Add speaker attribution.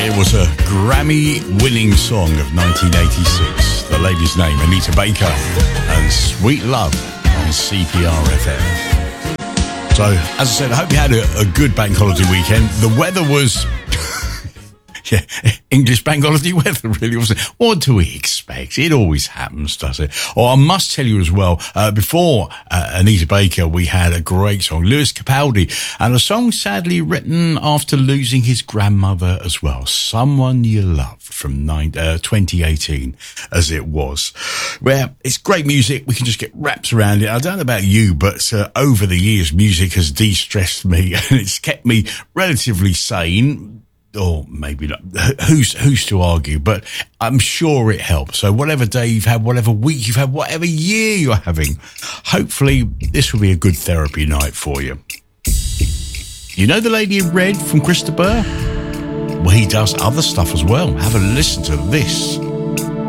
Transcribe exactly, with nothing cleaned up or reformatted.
Speaker 1: It was a Grammy-winning song of nineteen eighty-six. The lady's name, Anita Baker, and Sweet Love on C P R F M. So, as I said, I hope you had a, a good bank holiday weekend. The weather was... yeah, English bank holiday weather, really, wasn't it? What do we expect? It always happens, does it? Oh, I must tell you as well, uh, before uh, Anita Baker, we had a great song, Lewis Capaldi, and a song sadly written after losing his grandmother as well, Someone You Loved, from nine, uh, twenty eighteen, as it was. Well, it's great music. We can just get wraps around it. I don't know about you, but uh, over the years, music has de-stressed me, and it's kept me relatively sane. Or maybe not. Who's who's to argue? But I'm sure it helps. So whatever day you've had, whatever week you've had, whatever year you're having, hopefully this will be a good therapy night for you. You know the lady in red from Chris de Burgh? Well, he does other stuff as well. Have a listen to this.